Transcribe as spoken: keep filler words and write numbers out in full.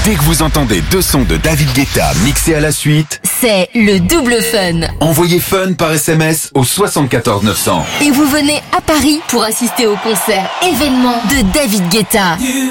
Dès que vous entendez deux sons de David Guetta mixés à la suite, c'est le double fun. Envoyez fun par S M S au soixante-quatorze neuf cents. Et vous venez à Paris pour assister au concert événement de David Guetta.